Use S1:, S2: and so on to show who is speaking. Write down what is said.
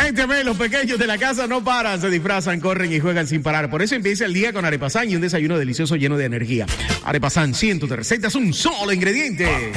S1: Cuénteme, los pequeños de la casa no paran, se disfrazan, corren y juegan sin parar. Por eso empieza el día con Arepazán y un desayuno delicioso lleno de energía. Arepazán, cientos de recetas, un solo ingrediente.